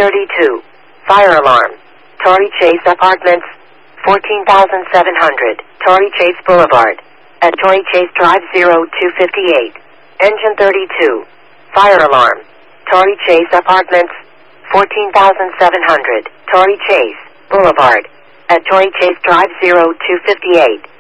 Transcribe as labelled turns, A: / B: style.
A: 32. Fire alarm. Torrey Chase Apartments, 14,700, Torrey Chase Boulevard. At Torrey Chase Drive 0258. Engine 32. Fire alarm. Torrey Chase Apartments, 14,700, Torrey Chase Boulevard. At Torrey Chase Drive 0258.